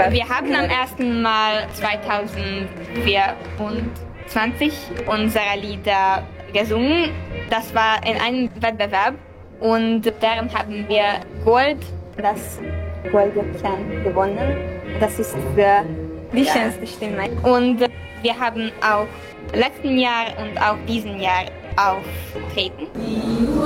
Wir haben am ersten Mal 2024 unsere Lieder gesungen. Das war in einem Wettbewerb und darin haben wir das Goldglöckchen gewonnen. Das ist die schönste Stimme. Und wir haben auch letzten Jahr und auch diesen Jahr auftreten.